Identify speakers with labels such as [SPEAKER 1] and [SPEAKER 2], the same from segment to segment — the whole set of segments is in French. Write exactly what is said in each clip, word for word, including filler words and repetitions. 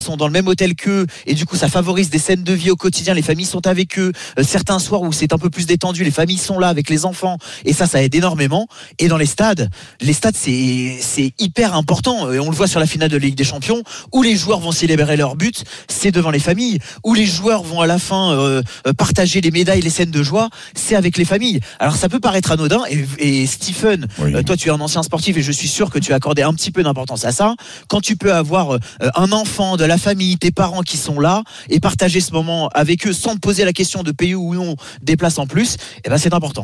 [SPEAKER 1] sont dans le même hôtel qu'eux et du coup ça favorise des scènes de vie au quotidien, les familles sont avec eux, euh, certains soirs où c'est un peu plus détendu, les familles sont là avec les enfants et ça ça aide énormément. Et dans les stades, les stades c'est, c'est hyper important et on le voit sur la finale de Ligue des Champions où les joueurs vont célébrer leur but, c'est devant les familles, où les joueurs vont à la fin euh, partager les médailles, les scènes de joie, c'est avec les familles. Alors ça peut paraître anodin et, et Stephen, oui. euh, toi tu es un ancien sportif et je suis sûr que tu as accordé un petit peu d'importance à ça. Quand tu peux avoir euh, un enfant de la famille, tes parents qui sont là et partager ce moment avec eux sans te poser la question de payer ou non des places en plus, eh ben c'est important.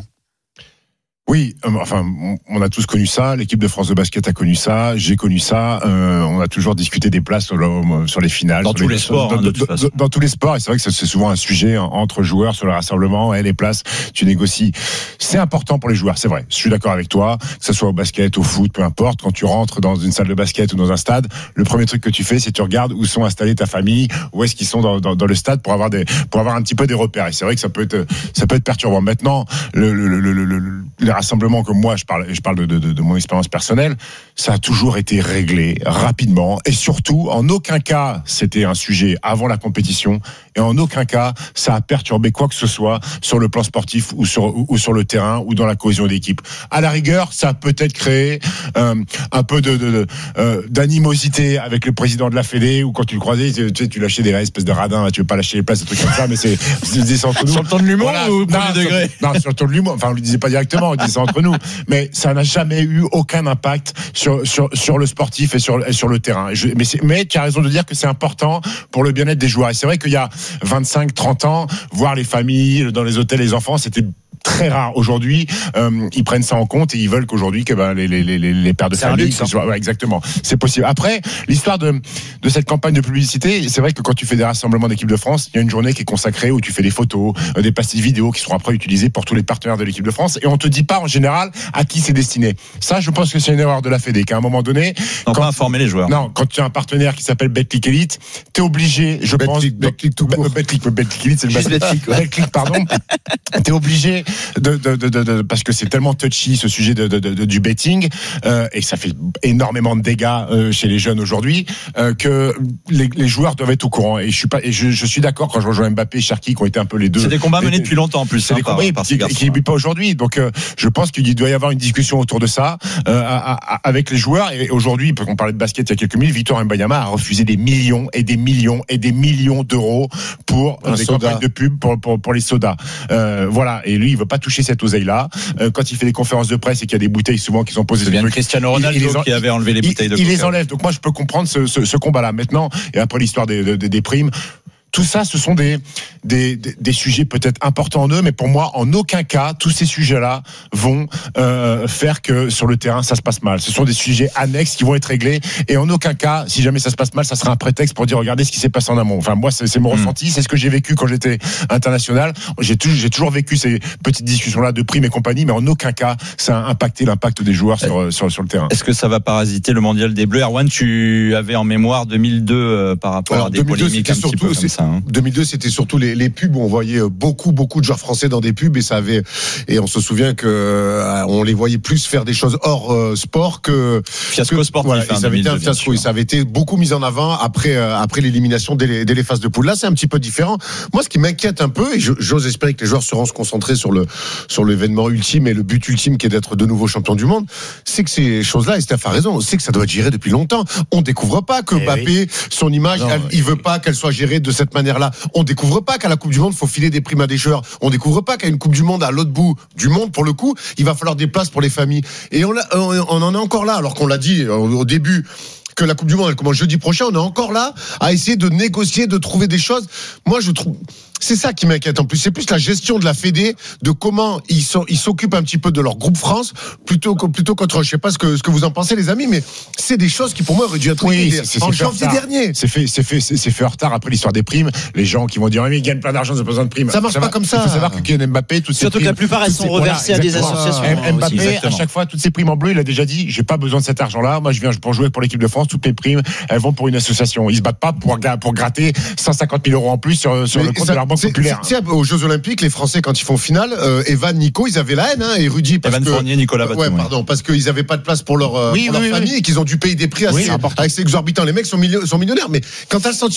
[SPEAKER 2] Oui, euh, enfin, on a tous connu ça. L'équipe de France de basket a connu ça. J'ai connu ça. Euh, on a toujours discuté des places sur, le, sur les finales,
[SPEAKER 3] dans tous les, les sports,
[SPEAKER 2] dans,
[SPEAKER 3] hein,
[SPEAKER 2] de dans, dans, dans tous les sports. Et c'est vrai que c'est souvent un sujet entre joueurs sur le rassemblement. Et les places, tu négocies. C'est important pour les joueurs, c'est vrai. Je suis d'accord avec toi. Que ce soit au basket, au foot, peu importe. Quand tu rentres dans une salle de basket ou dans un stade, le premier truc que tu fais, c'est que tu regardes où sont installés ta famille, où est-ce qu'ils sont dans, dans, dans le stade pour avoir des, pour avoir un petit peu des repères. Et c'est vrai que ça peut être, ça peut être perturbant. Maintenant, le, le, le, le, le, le les rassemblements que moi je parle, je parle de, de, de mon expérience personnelle, ça a toujours été réglé rapidement et surtout en aucun cas c'était un sujet avant la compétition et en aucun cas ça a perturbé quoi que ce soit sur le plan sportif ou sur, ou, ou sur le terrain ou dans la cohésion d'équipe. À la rigueur, ça a peut-être créé euh, un peu de, de, de euh, d'animosité avec le président de la Fédé ou quand tu le croisais, tu, tu, tu lâchais des espèces de radins, tu veux pas lâcher les places, des trucs comme ça, mais c'est, c'est, c'est entre nous.
[SPEAKER 3] Sur le ton de l'humour voilà. Ou au premier
[SPEAKER 2] non,
[SPEAKER 3] degré
[SPEAKER 2] sur, non, sur le ton de l'humour. Enfin, on le disait pas directement, on disait ça entre nous. Mais ça n'a jamais eu aucun impact sur sur sur le sportif et sur et sur le terrain. Je, mais c'est, mais tu as raison de dire que c'est important pour le bien-être des joueurs. Et c'est vrai qu'il y a vingt-cinq trente ans, voir les familles dans les hôtels, les enfants, c'était très rare. Aujourd'hui, euh, ils prennent ça en compte et ils veulent qu'aujourd'hui que ben, les, les, les, les pères de
[SPEAKER 1] c'est
[SPEAKER 2] famille,
[SPEAKER 1] luxe, hein.
[SPEAKER 2] soit, ouais, exactement, c'est possible. Après, l'histoire de de cette campagne de publicité, c'est vrai que quand tu fais des rassemblements d'équipe de France, il y a une journée qui est consacrée où tu fais des photos, euh, des pastilles vidéo qui seront après utilisées pour tous les partenaires de l'équipe de France et on te dit pas en général à qui c'est destiné. Ça, je pense que c'est une erreur de la Fédé qu'à un moment donné,
[SPEAKER 3] non,
[SPEAKER 2] quand
[SPEAKER 3] pas informer les joueurs.
[SPEAKER 2] Non, quand tu as un partenaire qui s'appelle Betclic Elite, t'es obligé, je pense,
[SPEAKER 4] Betclic tout court.
[SPEAKER 2] Betclic, Betclic Elite, c'est le
[SPEAKER 1] Juste Betclic, ouais.
[SPEAKER 2] Betclic, pardon. T'es obligé de, de, de, de, de parce que c'est tellement touchy ce sujet de, de, de du betting euh, et ça fait énormément de dégâts euh, chez les jeunes aujourd'hui euh, que les, les joueurs doivent être au courant et je suis pas et je, je suis d'accord quand je rejoins Mbappé et Cherki qui ont été un peu les deux.
[SPEAKER 3] C'est des combats menés depuis longtemps en plus.
[SPEAKER 2] C'est
[SPEAKER 3] hein,
[SPEAKER 2] des
[SPEAKER 3] par,
[SPEAKER 2] combats
[SPEAKER 3] par
[SPEAKER 2] qui, qui débutent pas aujourd'hui donc euh, je pense qu'il doit y avoir une discussion autour de ça euh, à, à, avec les joueurs et aujourd'hui on parlait de basket il y a quelques minutes, Victor Wembanyama a refusé des millions et des millions et des millions d'euros pour un des soda. campagnes de pub pour, pour, pour les sodas euh, voilà et lui il veut pas toucher cette oseille là euh, quand il fait des conférences de presse et qu'il y a des bouteilles souvent qui sont posées
[SPEAKER 3] c'est bien de Cristiano Ronaldo il, il en, qui avait enlevé les bouteilles
[SPEAKER 2] il,
[SPEAKER 3] de
[SPEAKER 2] il
[SPEAKER 3] coca.
[SPEAKER 2] Il les enlève donc moi je peux comprendre ce, ce, ce combat là maintenant et après l'histoire des, des, des primes. Tout ça, ce sont des, des, des, des sujets peut-être importants en eux, mais pour moi, en aucun cas, tous ces sujets-là vont euh, faire que sur le terrain, ça se passe mal. Ce sont des sujets annexes qui vont être réglés, et en aucun cas, si jamais ça se passe mal, ça sera un prétexte pour dire regardez ce qui s'est passé en amont. Enfin, moi, c'est, c'est mon mmh. ressenti, c'est ce que j'ai vécu quand j'étais international. J'ai toujours, j'ai toujours vécu ces petites discussions-là de primes et compagnie, mais en aucun cas, ça a impacté l'impact des joueurs sur, sur, sur le terrain.
[SPEAKER 3] Est-ce que ça va parasiter le mondial des Bleus? Erwan, tu avais en mémoire deux mille deux euh, par rapport Alors, à des polémiques un petit peu comme ça. Hein.
[SPEAKER 4] deux mille deux, c'était surtout les, les pubs où on voyait beaucoup, beaucoup de joueurs français dans des pubs et ça avait, et on se souvient que euh, on les voyait plus faire des choses hors euh, sport que
[SPEAKER 3] fiasco
[SPEAKER 4] que,
[SPEAKER 3] sportif.
[SPEAKER 4] Voilà,
[SPEAKER 3] hein,
[SPEAKER 4] et ça avait été un fiasco et ça avait été beaucoup mis en avant après euh, après l'élimination dès les, dès les phases de poule. Là, c'est un petit peu différent. Moi, ce qui m'inquiète un peu, et je, j'ose espérer que les joueurs seront se concentrer sur le sur l'événement ultime et le but ultime qui est d'être de nouveau champion du monde, c'est que ces choses-là, et Steph a raison, on sait que ça doit être géré depuis longtemps. On découvre pas que Mbappé, oui. son image, non, elle, il veut pas qu'elle soit gérée de cette manière-là. On découvre pas qu'à la Coupe du Monde, il faut filer des primes à des joueurs. On découvre pas qu'à une Coupe du Monde à l'autre bout du monde, pour le coup, il va falloir des places pour les familles. Et on, on, on en est encore là, alors qu'on l'a dit au début que la Coupe du Monde elle commence jeudi prochain. On est encore là à essayer de négocier, de trouver des choses. Moi, je trouve. C'est ça qui m'inquiète en plus. C'est plus la gestion de la Fédé, de comment ils sont, ils s'occupent un petit peu de leur groupe France plutôt que, plutôt qu'autre. Je sais pas ce que, ce que vous en pensez, les amis, mais c'est des choses qui pour moi auraient dû être
[SPEAKER 2] oui,
[SPEAKER 4] c'est, c'est, en
[SPEAKER 2] c'est
[SPEAKER 4] janvier dernier.
[SPEAKER 2] C'est fait, c'est fait, c'est, c'est fait en retard après l'histoire des primes. Les gens qui vont dire, mais ils gagnent plein d'argent, ils ont besoin de primes.
[SPEAKER 4] Ça marche ça pas va, comme ça.
[SPEAKER 2] Il faut savoir que Kylian Mbappé, toutes ces
[SPEAKER 1] surtout
[SPEAKER 2] primes,
[SPEAKER 1] que la plupart elles sont ces, reversées voilà, à des associations.
[SPEAKER 2] Ah, Mbappé, à chaque fois, toutes ces primes en bleu, il a déjà dit, j'ai pas besoin de cet argent-là. Moi, je viens pour jouer pour l'équipe de France. Toutes mes primes, elles vont pour une association. Ils se battent pas pour, pour gratter cent cinquante mille euros en plus sur, sur le compte de leur banque populaire.
[SPEAKER 4] C'est, c'est, aux Jeux Olympiques, les Français, quand ils font finale, euh, Evan, Nico, ils avaient la haine, hein, et Rudy, parce
[SPEAKER 3] Evan
[SPEAKER 4] que.
[SPEAKER 3] Fournier, Nicolas Batum.
[SPEAKER 4] Ouais, pardon, parce qu'ils n'avaient pas de place pour leur, euh,
[SPEAKER 2] oui,
[SPEAKER 4] pour
[SPEAKER 2] oui,
[SPEAKER 4] leur
[SPEAKER 2] oui,
[SPEAKER 4] famille
[SPEAKER 2] oui.
[SPEAKER 4] et qu'ils ont dû payer des prix assez,
[SPEAKER 2] Oui,
[SPEAKER 4] assez exorbitants. Les mecs sont, millio- sont millionnaires, mais quand t'as le sentiment